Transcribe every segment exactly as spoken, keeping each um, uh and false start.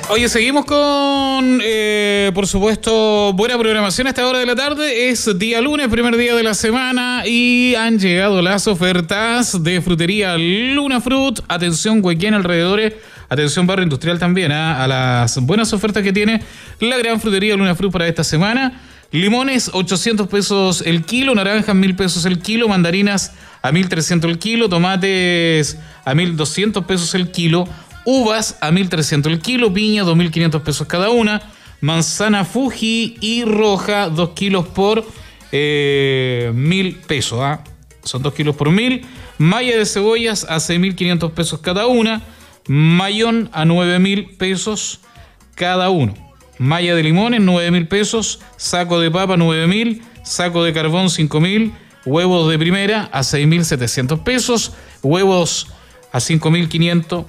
Oye, seguimos con, eh, por supuesto, buena programación a esta hora de la tarde. Es día lunes, primer día de la semana, y han llegado las ofertas de frutería Luna Fruit. Atención, Huequén, alrededores. Atención, barrio industrial también, ¿eh? a las buenas ofertas que tiene la gran frutería Luna Fruit para esta semana. Limones, ochocientos pesos el kilo. Naranjas, mil pesos el kilo. Mandarinas, a mil trescientos el kilo. Tomates, a mil doscientos pesos el kilo. Uvas a mil trescientos el kilo, piña dos mil quinientos pesos cada una, manzana Fuji y roja dos kilos por eh, mil pesos, ¿ah? Son dos kilos por mil. Malla de cebollas a seis mil quinientos pesos cada una, mayón a nueve mil pesos cada uno, malla de limones nueve mil pesos, saco de papa nueve mil, saco de carbón cinco mil, huevos de primera a seis mil setecientos pesos, huevos a cinco mil quinientos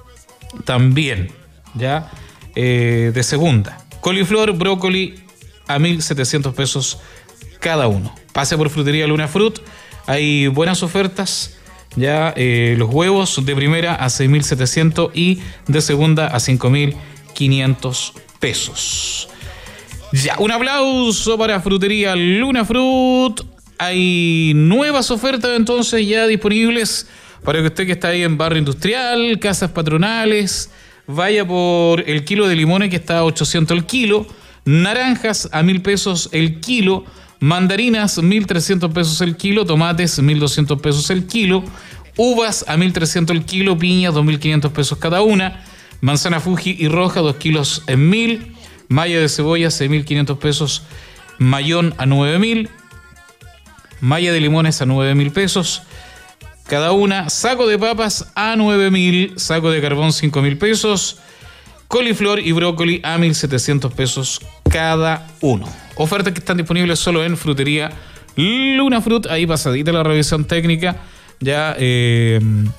también, ya, eh, de segunda. Coliflor, brócoli a mil setecientos pesos cada uno. Pase por Frutería Luna Fruit, hay buenas ofertas, ya, eh, los huevos de primera a seis mil setecientos y de segunda a cinco mil quinientos pesos. Ya, un aplauso para Frutería Luna Fruit. Hay nuevas ofertas entonces ya disponibles para que usted que está ahí en barrio industrial, casas patronales, vaya por el kilo de limones que está a ochocientos el kilo, naranjas a mil pesos el kilo, mandarinas mil trescientos pesos el kilo, tomates mil doscientos pesos el kilo, uvas a mil trescientos el kilo, piñas dos mil quinientos pesos cada una, manzana Fuji y roja dos kilos en mil, malla de cebolla seis mil quinientos pesos, mayón a nueve mil, malla de limones a nueve mil pesos cada una, saco de papas a nueve mil, saco de carbón cinco mil pesos, coliflor y brócoli a mil setecientos pesos cada uno. Ofertas que están disponibles solo en Frutería Luna Fruit, ahí pasadita la revisión técnica, ya, eh,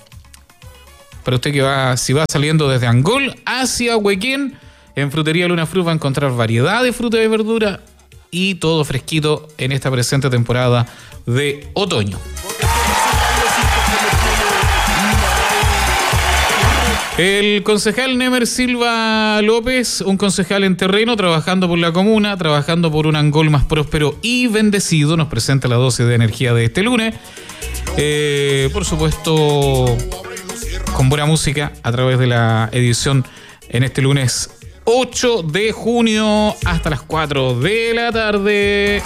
para usted que va, si va saliendo desde Angol hacia Huequén, en Frutería Luna Fruit va a encontrar variedad de fruta y verdura y todo fresquito en esta presente temporada de otoño. El concejal Nemer Silva López, un concejal en terreno, trabajando por la comuna, trabajando por un Angol más próspero y bendecido, nos presenta la dosis de energía de este lunes. Eh, por supuesto, con buena música a través de la edición en este lunes ocho de junio hasta las cuatro de la tarde.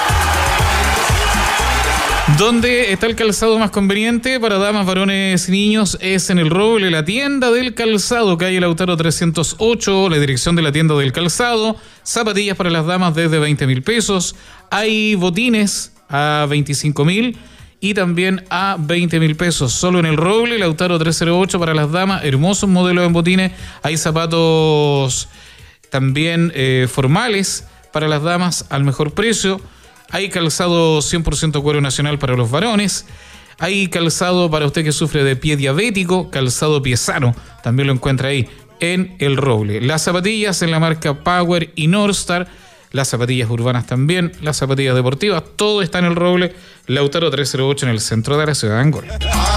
¿Dónde está el calzado más conveniente para damas, varones y niños? Es en El Roble, la tienda del calzado, calle Lautaro trescientos ocho, la dirección de la tienda del calzado. Zapatillas para las damas desde veinte mil pesos. Hay botines a veinticinco mil y también a veinte mil pesos. Solo en El Roble, Lautaro trescientos ocho para las damas. Hermosos modelos en botines. Hay zapatos también eh, formales para las damas al mejor precio. Hay calzado cien por ciento cuero nacional para los varones. Hay calzado para usted que sufre de pie diabético, calzado pie sano. También lo encuentra ahí en El Roble. Las zapatillas en la marca Power y Northstar. Las zapatillas urbanas también. Las zapatillas deportivas. Todo está en El Roble. Lautaro trescientos ocho en el centro de la ciudad de Angol.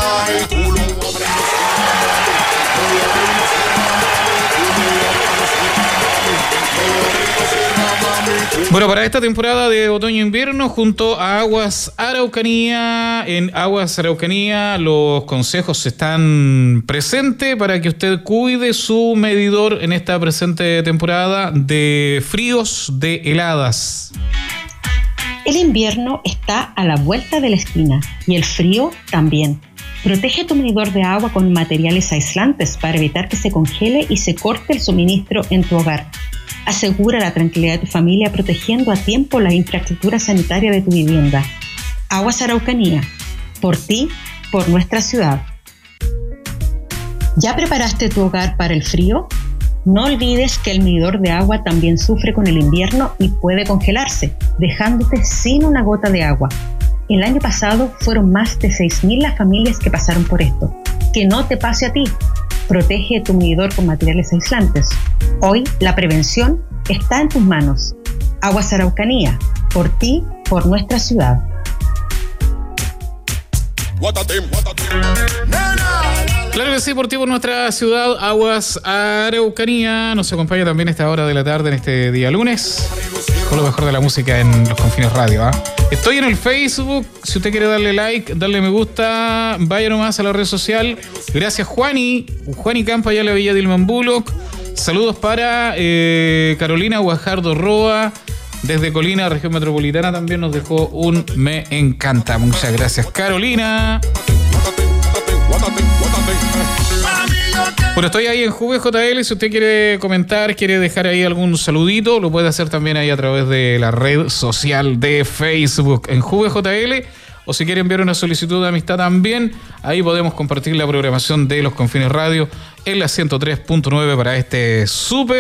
Bueno, para esta temporada de otoño-invierno, junto a Aguas Araucanía, en Aguas Araucanía los consejos están presentes para que usted cuide su medidor en esta presente temporada de fríos, de heladas. El invierno está a la vuelta de la esquina y el frío también. Protege tu medidor de agua con materiales aislantes para evitar que se congele y se corte el suministro en tu hogar. Asegura la tranquilidad de tu familia protegiendo a tiempo la infraestructura sanitaria de tu vivienda. Aguas Araucanía, por ti, por nuestra ciudad. ¿Ya preparaste tu hogar para el frío? No olvides que el medidor de agua también sufre con el invierno y puede congelarse, dejándote sin una gota de agua. El año pasado fueron más de seis mil las familias que pasaron por esto. Que no te pase a ti. Protege tu medidor con materiales aislantes. Hoy la prevención está en tus manos. Aguas Araucanía, por ti, por nuestra ciudad. Claro que sí, por ti, por nuestra ciudad, Aguas Araucanía. Nos acompaña también a esta hora de la tarde en este día lunes, con lo mejor de la música en Los Confines Radio. ¿eh? Estoy en el Facebook, si usted quiere darle like, darle me gusta, vaya nomás a la red social. Gracias, Juani. Juani Campa, allá en la Villa Dilman Bullock. Saludos para eh, Carolina Guajardo Roa. Desde Colina, región metropolitana, también nos dejó un me encanta. Muchas gracias, Carolina. Bueno, estoy ahí en Juve J L. Si usted quiere comentar, quiere dejar ahí algún saludito, lo puede hacer también ahí a través de la red social de Facebook en Juve J L. O si quiere enviar una solicitud de amistad también, ahí podemos compartir la programación de Los Confines Radio en la ciento tres punto nueve para este súper